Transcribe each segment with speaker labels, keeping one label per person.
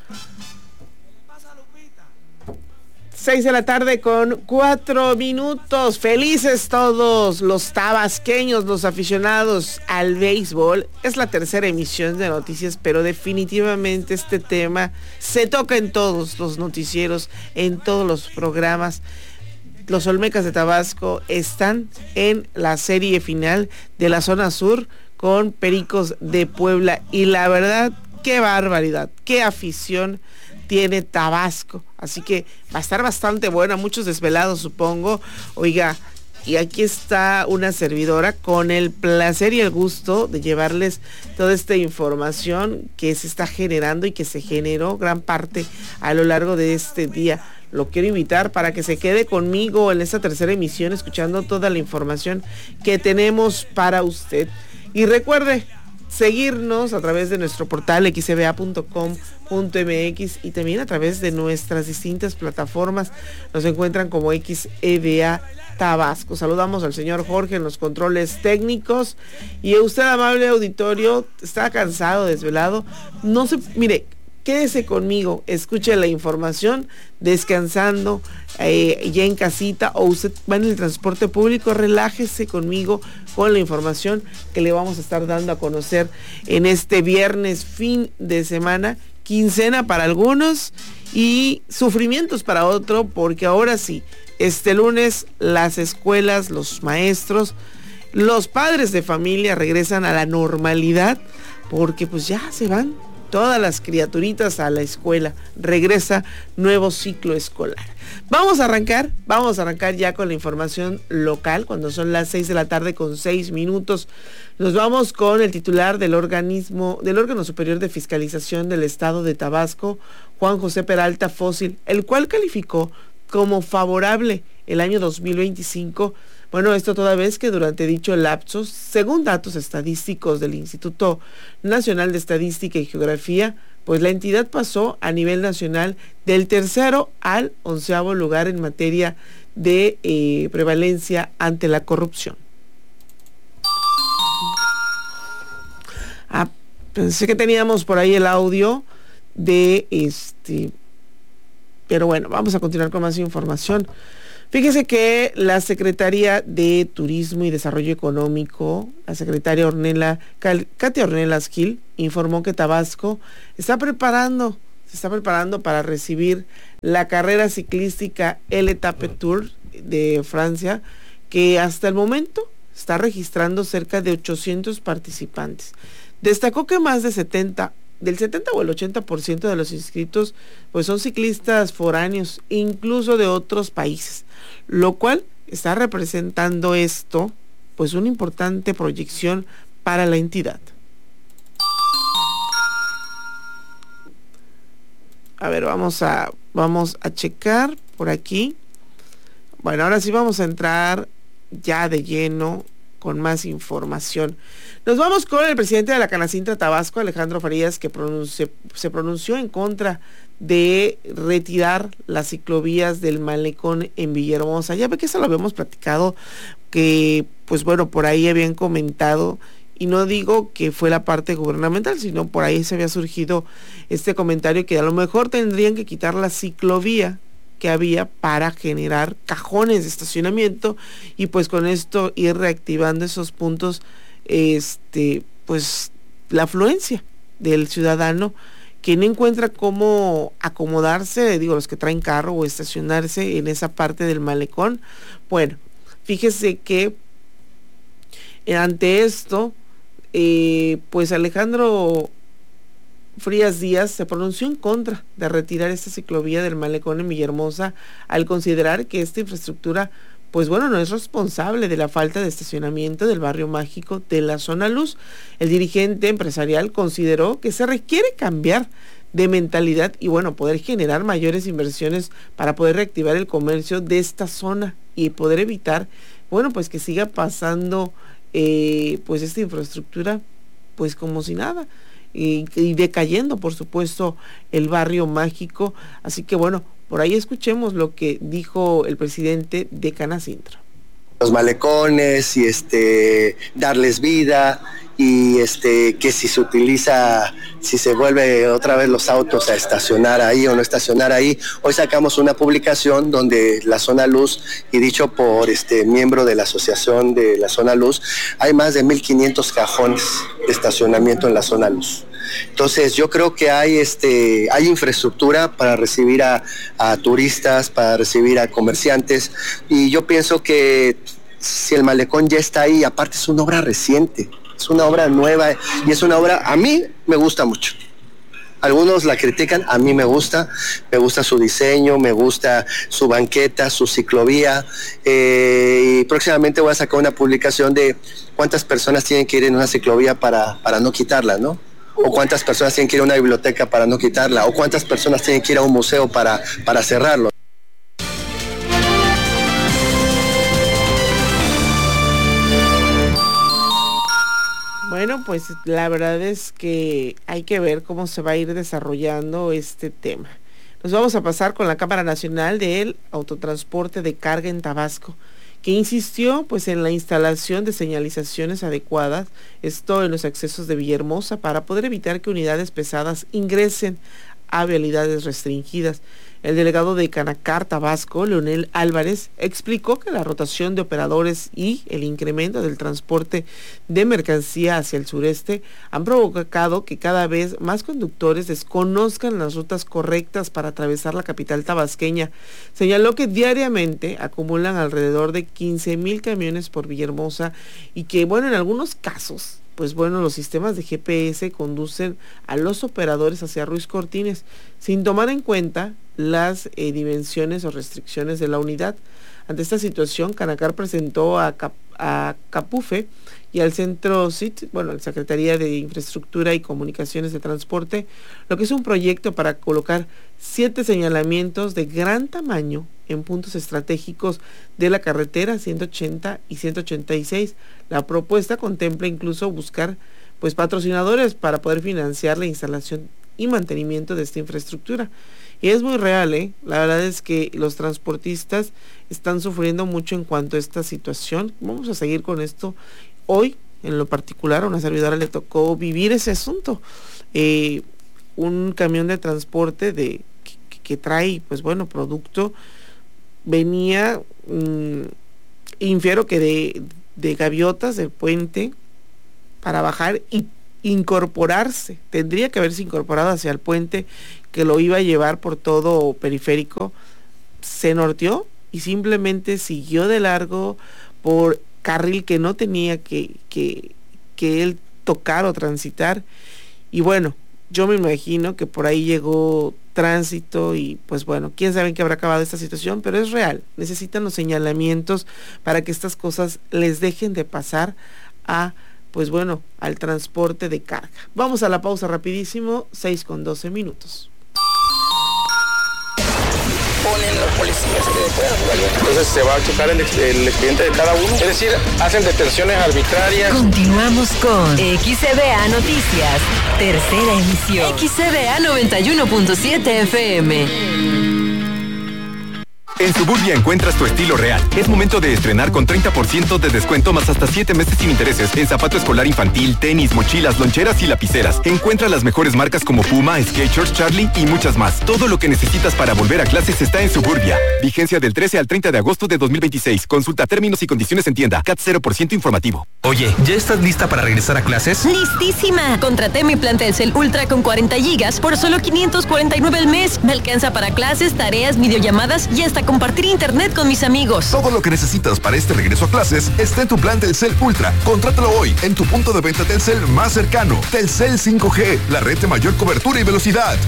Speaker 1: 6:04 p.m. Felices todos los tabasqueños, los aficionados al béisbol. Es la tercera emisión de noticias, pero definitivamente este tema se toca en todos los noticieros, en todos los programas. Los Olmecas de Tabasco están en la serie final de la zona sur con Pericos de Puebla. Y la verdad, qué barbaridad, qué afición tiene Tabasco, así que va a estar bastante buena, muchos desvelados supongo. Oiga, y aquí está una servidora con el placer y el gusto de llevarles toda esta información que se está generando y que se generó gran parte a lo largo de este día. Lo quiero invitar para que se quede conmigo en esta tercera emisión escuchando toda la información que tenemos para usted. Y recuerde seguirnos a través de nuestro portal xeba.com.mx y también a través de nuestras distintas plataformas. Nos encuentran como XEBA Tabasco. Saludamos al señor Jorge en los controles técnicos. Y usted, amable auditorio, está cansado, desvelado. No se, mire, quédese conmigo, escuche la información, descansando ya en casita, o usted va en el transporte público, relájese conmigo con la información que le vamos a estar dando a conocer en este viernes, fin de semana, quincena para algunos y sufrimientos para otro, porque ahora sí, este lunes las escuelas, los maestros, los padres de familia regresan a la normalidad, porque pues ya se van todas las criaturitas a la escuela, regresa nuevo ciclo escolar. Vamos a arrancar ya con la información local, cuando son las 6:06 p.m. Nos vamos con el titular del órgano superior de fiscalización del estado de Tabasco, Juan José Peralta Fósil, el cual calificó como favorable el año 2025. Bueno, esto toda vez que durante dicho lapso, según datos estadísticos del Instituto Nacional de Estadística y Geografía, pues la entidad pasó a nivel nacional del 3º al 11º lugar en materia de prevalencia ante la corrupción. Pensé que teníamos por ahí el audio de pero bueno, vamos a continuar con más información. Fíjese que la Secretaría de Turismo y Desarrollo Económico, la secretaria Katia Ornelas Gil, informó que Tabasco se está preparando para recibir la carrera ciclística El Etape Tour de Francia, que hasta el momento está registrando cerca de 800 participantes. Destacó que más del 70 o el 80% de los inscritos pues son ciclistas foráneos, incluso de otros países, lo cual está representando esto pues una importante proyección para la entidad. A ver, vamos a checar por aquí. Bueno, ahora sí vamos a entrar ya de lleno con más información. Nos vamos con el presidente de la Canacintra Tabasco, Alejandro Farías, que se pronunció en contra de retirar las ciclovías del malecón en Villahermosa. Ya ve que eso lo habíamos platicado, que pues bueno, por ahí habían comentado, y no digo que fue la parte gubernamental, sino por ahí se había surgido este comentario que a lo mejor tendrían que quitar la ciclovía que había para generar cajones de estacionamiento y pues con esto ir reactivando esos puntos, pues la afluencia del ciudadano que no encuentra cómo acomodarse, digo, los que traen carro o estacionarse en esa parte del malecón. Bueno, fíjese que ante esto, pues Alejandro Frías Díaz se pronunció en contra de retirar esta ciclovía del malecón en Villahermosa, al considerar que esta infraestructura pues bueno, no es responsable de la falta de estacionamiento del barrio mágico de la zona luz. El dirigente empresarial consideró que se requiere cambiar de mentalidad y bueno, poder generar mayores inversiones para poder reactivar el comercio de esta zona y poder evitar, bueno, pues que siga pasando pues esta infraestructura pues como si nada. Y decayendo, por supuesto, el barrio mágico. Así que bueno, por ahí escuchemos lo que dijo el presidente de Canacintra.
Speaker 2: los malecones y darles vida, y que si se vuelve otra vez los autos a estacionar ahí o no estacionar ahí. Hoy sacamos una publicación donde la Zona Luz, y dicho por miembro de la asociación de la Zona Luz, hay más de 1,500 cajones de estacionamiento en la Zona Luz. Entonces yo creo que hay infraestructura para recibir a turistas, para recibir a comerciantes, y yo pienso que si el malecón ya está ahí, aparte es una obra reciente, es una obra nueva, y es una obra, a mí me gusta mucho. Algunos la critican, a mí me gusta su diseño, me gusta su banqueta, su ciclovía, y próximamente voy a sacar una publicación de cuántas personas tienen que ir en una ciclovía para no quitarla, ¿no? O cuántas personas tienen que ir a una biblioteca para no quitarla, o cuántas personas tienen que ir a un museo para cerrarlo.
Speaker 1: Bueno, pues la verdad es que hay que ver cómo se va a ir desarrollando este tema. Nos vamos a pasar con la Cámara Nacional del Autotransporte de Carga en Tabasco, que insistió pues en la instalación de señalizaciones adecuadas, esto en los accesos de Villahermosa, para poder evitar que unidades pesadas ingresen a vialidades restringidas. El delegado de Canacar Tabasco, Leonel Álvarez, explicó que la rotación de operadores y el incremento del transporte de mercancía hacia el sureste han provocado que cada vez más conductores desconozcan las rutas correctas para atravesar la capital tabasqueña. Señaló que diariamente acumulan alrededor de 15,000 camiones por Villahermosa y que, bueno, en algunos casos, pues bueno, los sistemas de GPS conducen a los operadores hacia Ruiz Cortines sin tomar en cuenta las dimensiones o restricciones de la unidad. Ante esta situación, Canacar presentó a Capufe y al Centro CIT, la Secretaría de Infraestructura y Comunicaciones de Transporte, lo que es un proyecto para colocar 7 señalamientos de gran tamaño en puntos estratégicos de la carretera 180 y 186. La propuesta contempla incluso buscar pues patrocinadores para poder financiar la instalación y mantenimiento de esta infraestructura. Y es muy real, la verdad es que los transportistas están sufriendo mucho en cuanto a esta situación. Vamos a seguir con esto. Hoy, en lo particular, a una servidora le tocó vivir ese asunto. Un camión de transporte que trae, pues bueno, producto, venía, infiero que de Gaviotas, del puente, para bajar y incorporarse. Tendría que haberse incorporado hacia el puente que lo iba a llevar por todo periférico. Se norteó y simplemente siguió de largo por carril que no tenía que él tocar o transitar. Y bueno, yo me imagino que por ahí llegó tránsito y pues bueno, quién sabe en qué habrá acabado esta situación, pero es real. Necesitan los señalamientos para que estas cosas les dejen de pasar al transporte de carga. Vamos a la pausa rapidísimo, 6:12.
Speaker 3: Ponen los policías que entonces se va a checar el expediente de cada uno, es decir, hacen detenciones arbitrarias.
Speaker 4: Continuamos con XCBA Noticias, tercera emisión. XCBA 91.7 FM.
Speaker 5: En Suburbia encuentras tu estilo real. Es momento de estrenar con 30% de descuento más hasta 7 meses sin intereses en zapato escolar infantil, tenis, mochilas, loncheras y lapiceras. Encuentra las mejores marcas como Puma, Skechers, Charlie y muchas más. Todo lo que necesitas para volver a clases está en Suburbia. Vigencia del 13 al 30 de agosto de 2026. Consulta términos y condiciones en tienda. CAT 0% informativo.
Speaker 6: Oye, ¿ya estás lista para regresar a clases?
Speaker 4: ¡Listísima! Contraté mi plan Telcel Ultra con 40 gigas por solo $549 al mes. Me alcanza para clases, tareas, videollamadas y hasta compartir internet con mis amigos.
Speaker 7: Todo lo que necesitas para este regreso a clases está en tu plan Telcel Ultra. Contrátalo hoy en tu punto de venta Telcel más cercano. Telcel 5G, la red de mayor cobertura y velocidad.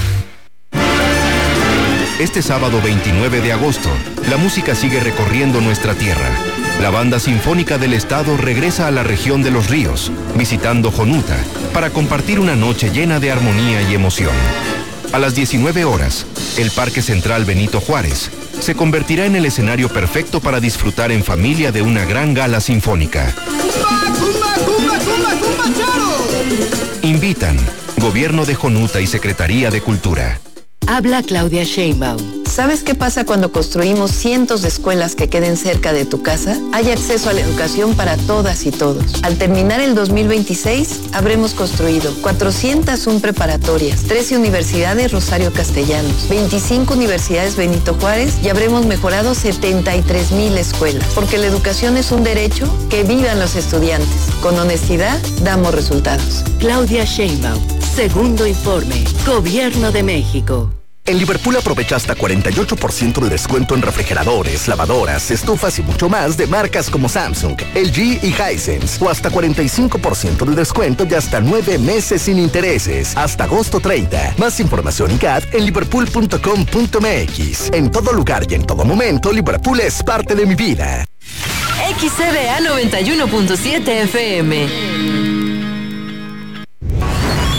Speaker 8: Este sábado 29 de agosto, la música sigue recorriendo nuestra tierra. La Banda Sinfónica del Estado regresa a la región de Los Ríos, visitando Jonuta, para compartir una noche llena de armonía y emoción. A las 19 horas, el Parque Central Benito Juárez se convertirá en el escenario perfecto para disfrutar en familia de una gran gala sinfónica. Invitan Gobierno de Jonuta y Secretaría de Cultura.
Speaker 4: Habla Claudia Sheinbaum.
Speaker 9: ¿Sabes qué pasa cuando construimos cientos de escuelas que queden cerca de tu casa? Hay acceso a la educación para todas y todos. Al terminar el 2026, habremos construido 401 preparatorias, 13 universidades Rosario Castellanos, 25 universidades Benito Juárez y habremos mejorado 73,000 escuelas. Porque la educación es un derecho, que vivan los estudiantes. Con honestidad, damos resultados.
Speaker 10: Claudia Sheinbaum, segundo informe, Gobierno de México.
Speaker 11: En Liverpool aprovecha hasta 48% de descuento en refrigeradores, lavadoras, estufas y mucho más de marcas como Samsung, LG y Hisense. O hasta 45% de descuento y hasta 9 meses sin intereses. Hasta agosto 30. Más información y CAD en liverpool.com.mx. En todo lugar y en todo momento, Liverpool es parte de mi vida.
Speaker 4: XCBA 91.7 FM.